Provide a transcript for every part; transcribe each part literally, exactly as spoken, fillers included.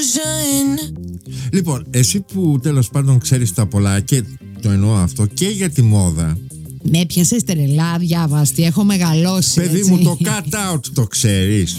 Λοιπόν, εσύ που τέλος πάντων ξέρεις τα πολλά, και το εννοώ αυτό και για τη μόδα. Με έπιασες τρελά, διάβαστη, έχω μεγαλώσει. Παιδί έτσι. μου, το cut out το ξέρεις?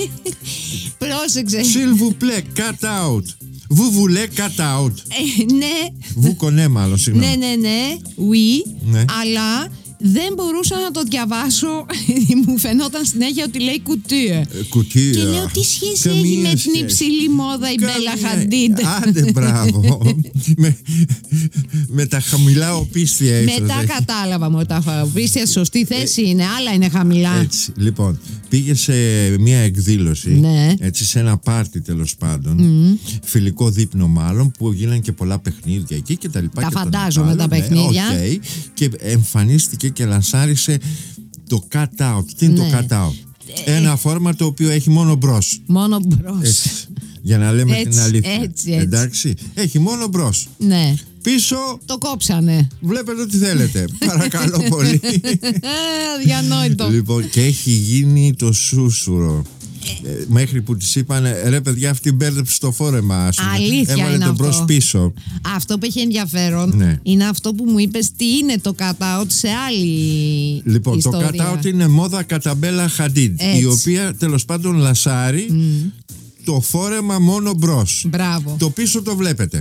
Πρόσεξε. S'il vous plaît, cut out. Vous voulez cut out? Ε, ναι. Vous connaissez μάλλον, συγγνώμη. Ναι, ναι, ναι. Oui. Ναι. Αλλά δεν μπορούσα να το διαβάσω. Μου φαινόταν συνέχεια ότι λέει κουτί. Κουτί. Και λέω, τι σχέση Καμία έχει με την σχέση. υψηλή μόδα η Καμία- Μπέλα Χαντίντ? Άντε, μπράβο. με, με τα χαμηλά οπίστια ίσως. Μετά έχει. κατάλαβα μου τα φαροπίστια στη σωστή θέση είναι, άλλα είναι χαμηλά. Έτσι, λοιπόν, πήγε σε μια εκδήλωση, Ναι. έτσι, σε ένα πάρτι τέλος πάντων, φιλικό δείπνο μάλλον, που γίνανε και πολλά παιχνίδια εκεί και τα λοιπά. Τα και τον φαντάζομαι άλλο, τα ναι, παιχνίδια. οκ. Και εμφανίστηκε και λανσάρισε το cut out. Τι είναι Ναι. το cut out? Ένα φόρμα το οποίο έχει μόνο μπρος. Μόνο μπρος. Έτσι, για να λέμε Έτσι, την αλήθεια. έτσι, έτσι. Εντάξει, έχει μόνο μπρος. Ναι. Πίσω Το κόψανε. βλέπετε ό,τι θέλετε. Παρακαλώ πολύ. Αδιανόητο. Λοιπόν, και έχει γίνει το σούσουρο. Ε, μέχρι που της είπανε, ρε παιδιά, αυτή μπέρδεψε το φόρεμα. ας πούμε. Αλήθεια Έβαλε είναι τον αυτό. μπρος πίσω. Αυτό που έχει ενδιαφέρον Ναι. είναι αυτό που μου είπες, τι είναι το cut out σε άλλη Λοιπόν, ιστορία. το cut out είναι μόδα κατά Μπέλα Χαντίντ, Έτσι. η οποία τέλος πάντων λασάρει το φόρεμα μόνο μπρος. Μπράβο. Το πίσω το βλέπετε.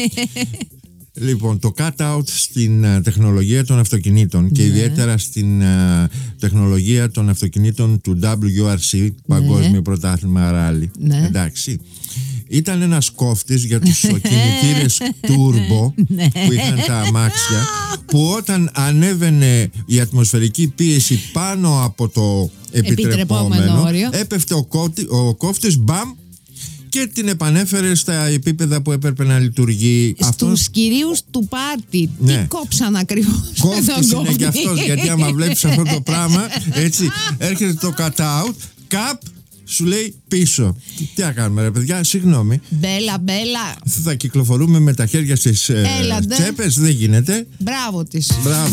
Λοιπόν, το cut out στην uh, τεχνολογία των αυτοκινήτων και Ναι. ιδιαίτερα στην uh, τεχνολογία των αυτοκινήτων του ντάμπλιου αρ σι, Παγκόσμιο Πρωτάθλημα Ράλι. Ναι. Εντάξει. Ήταν ένας κόφτης για τους κινητήρες turbo που είχαν τα αμάξια, που όταν ανέβαινε η ατμοσφαιρική πίεση πάνω από το Επιτρεπόμενο επιτρεπόμενο, όριο. έπεφτε ο, κόφτη, ο κόφτης, μπαμ, και την επανέφερε στα επίπεδα που έπρεπε να λειτουργεί. Στους κυρίους του πάρτι, Ναι. τι κόψαν ακριβώς? Κόφτης τον είναι κόφτη. και αυτός, γιατί άμα βλέπεις αυτό το πράγμα, έτσι, έρχεται το cut out, καπ, σου λέει πίσω. Τι να κάνουμε, ρε παιδιά, συγγνώμη. Μπέλα, μπέλα. Θα κυκλοφορούμε με τα χέρια στις ε, Έλατε. τσέπες, δεν γίνεται. Μπράβο της. Μπράβο.